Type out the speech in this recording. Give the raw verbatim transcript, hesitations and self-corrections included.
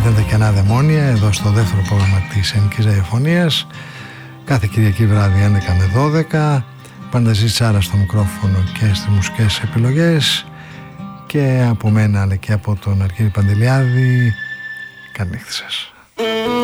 ήταν τα κενά δαιμόνια εδώ στο δεύτερο πρόγραμμα της ελληνικής ραδιοφωνίας. Κάθε Κυριακή βράδυ έντεκα με δώδεκα. Πανταζής Τσάρα στο μικρόφωνο και στις μουσικές επιλογές. Και από μένα αλλά και από τον Αργύρη Παντελιάδη, καλή νύχτα σας.